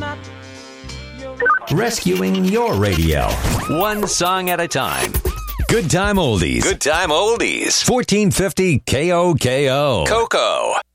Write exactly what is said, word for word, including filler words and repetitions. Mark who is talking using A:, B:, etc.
A: Rescuing your radio. One song at a time. Good Time Oldies. Good Time Oldies. fourteen fifty K O K O. Coco.